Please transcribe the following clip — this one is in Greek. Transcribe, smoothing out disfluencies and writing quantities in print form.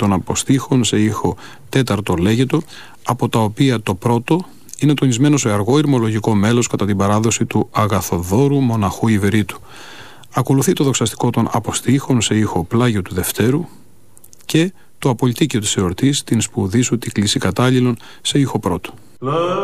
των αποστήχων σε ήχο τέταρτο λέγετο, από τα οποία το πρώτο είναι τονισμένο σε αργό ηρμολογικό μέλος κατά την παράδοση του Αγαθοδόρου μοναχού Ιβερίτου. Ακολουθεί το δοξαστικό των αποστήχων σε ήχο πλάγιο του δευτέρου και το απολυτίκιο της εορτής, την σπουδή σου τη κλίση κατάλληλων, σε ήχο πρώτο.